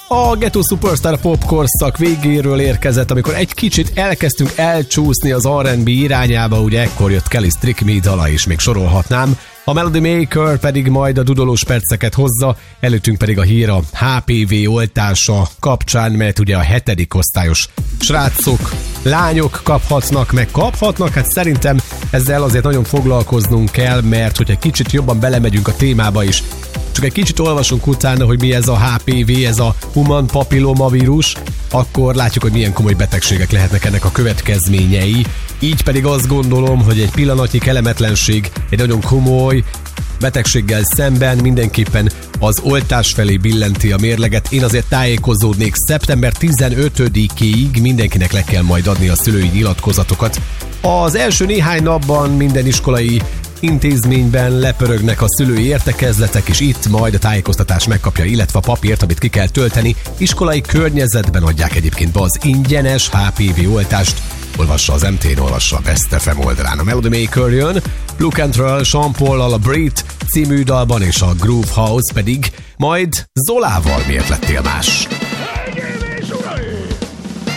A Ghetto Superstar pop korszak végéről érkezett, amikor egy kicsit elkezdtünk elcsúszni az R&B irányába, ugye ekkor jött Kelly Strick Me dala is, még sorolhatnám. A Melody Maker pedig majd a dudolós perceket hozza, előttünk pedig a hír a HPV oltása kapcsán, mert ugye a 7. osztályos srácok, lányok kaphatnak, hát szerintem ezzel azért nagyon foglalkoznunk kell, mert hogyha egy kicsit jobban belemegyünk a témába is, csak egy kicsit olvasunk utána, hogy mi ez a HPV, ez a Human Papilloma vírus, akkor látjuk, hogy milyen komoly betegségek lehetnek ennek a következményei. Így pedig azt gondolom, hogy egy pillanatnyi kellemetlenség egy nagyon komoly betegséggel szemben mindenképpen az oltás felé billenti a mérleget. Én azért tájékozódnék, szeptember 15-ig mindenkinek le kell majd adni a szülői nyilatkozatokat. Az első néhány napban minden iskolai intézményben lepörögnek a szülői értekezletek, és itt majd a tájékoztatás megkapja, illetve a papírt, amit ki kell tölteni. Iskolai környezetben adják egyébként be az ingyenes HPV oltást. Olvassa az MT-n, olvassa a Best FM oldalán. A Melody Maker jön, Blue Cantrell, Sean Paul-al a Breathe című dalban, és a Groove House pedig majd Zolával Miért lettél más?